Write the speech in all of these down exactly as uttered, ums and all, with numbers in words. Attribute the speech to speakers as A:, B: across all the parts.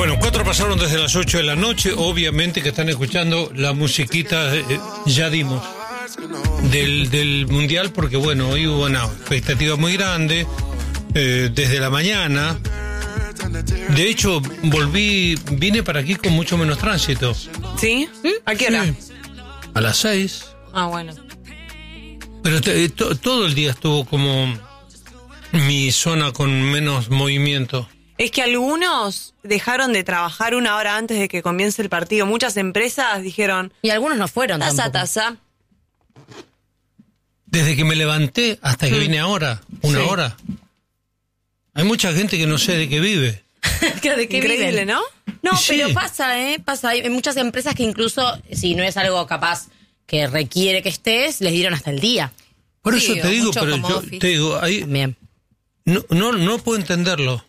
A: Bueno, cuatro pasaron desde las ocho de la noche. Obviamente que están escuchando la musiquita, eh, ya dimos, del, del Mundial, porque bueno, hoy hubo una expectativa muy grande, eh, desde la mañana. De hecho, volví, vine para aquí con mucho menos tránsito.
B: ¿Sí? ¿A qué hora?
A: Sí. A las seis.
B: Ah, bueno.
A: Pero te, to, todo el día estuvo como mi zona con menos movimiento.
B: Es que algunos dejaron de trabajar una hora antes de que comience el partido. Muchas empresas dijeron...
C: Y algunos no fueron
B: Taza,
C: tampoco.
B: taza.
A: Desde que me levanté hasta que
B: Mm.
A: vine ahora, una
B: Sí.
A: hora. Hay mucha gente que no sé de qué vive.
C: ¿De qué
B: Increíble,
C: viven?
B: ¿no?
C: No,
A: Sí.
C: pero pasa, ¿eh? Pasa. Hay muchas empresas que incluso, si no es algo capaz que requiere que estés, les dieron hasta el día.
A: Por
D: Sí,
A: eso te
D: o
A: digo,
D: mucho
A: pero
D: home
A: yo
D: office.
A: te digo, ahí
C: También.
A: no, no, no puedo entenderlo.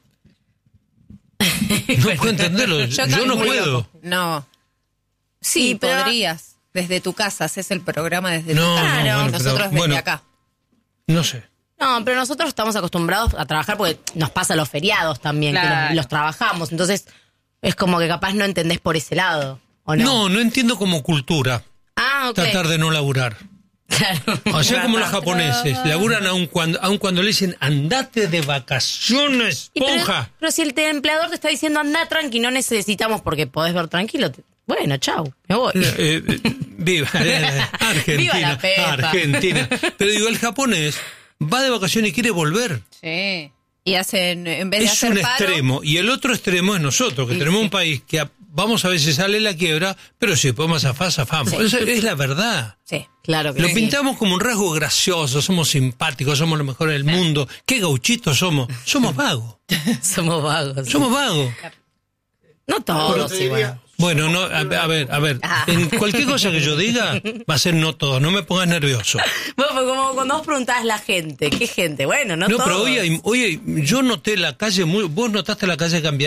A: No puedo entenderlo. Yo,
D: también
A: no
D: muy
A: puedo.
D: loco. No. Sí,
C: Sí, pero-
D: podrías. Desde tu casa, haces el programa desde
A: No,
D: tu casa.
A: no, bueno,
D: Nosotros
A: pero,
D: desde
A: bueno.
D: acá.
A: No sé.
C: No, pero nosotros estamos acostumbrados a trabajar porque nos pasa los feriados también, que
D: Claro.
C: los, los trabajamos. Entonces, es como que capaz no entendés por ese lado, ¿o no?
A: No, no entiendo como cultura
C: Ah, ok.
A: tratar de no laburar.
C: Claro.
A: O sea, como los japoneses, laburan aun cuando, aun cuando le dicen andate de vacaciones,
C: Y pero,
A: ponja.
C: pero si el te- empleador te está diciendo anda tranqui, no necesitamos porque podés ver tranquilo, te- bueno, chau, me voy.
A: Eh, eh, viva Argentina,
C: Viva la Pepa.
A: Argentina. Pero digo, el japonés va de vacaciones y quiere volver.
D: Sí. Y hacen, en vez de
A: Es
D: hacer
A: un
D: paro,
A: extremo. Y el otro extremo es nosotros, que
D: Sí,
A: tenemos
D: sí.
A: un país que a- vamos a ver si sale la quiebra, pero si podemos zafar, zafamos.
D: Sí.
A: Esa es la verdad.
D: Sí.
C: Claro que
A: Lo
C: sí.
A: pintamos como un rasgo gracioso, somos simpáticos, somos los mejores del mundo. Qué gauchitos somos. Somos vagos.
C: Somos vagos.
A: Somos vagos.
C: No todos igual.
A: Bueno, no, a, a ver, a ver.
D: Ah.
A: En cualquier cosa que yo diga, va a ser no todo. No me pongas nervioso.
C: Bueno, pues como cuando vos preguntás la gente, ¿qué gente? Bueno, no,
A: No,
C: todos.
A: pero hoy, hay- hoy hay- yo noté la calle, muy, vos notaste la calle cambiada.